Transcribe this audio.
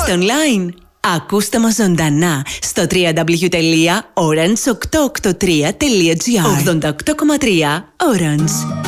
Ακούστε online. Ακούστε μας ζωντανά στο www.orange883.gr. 88,3 Orange.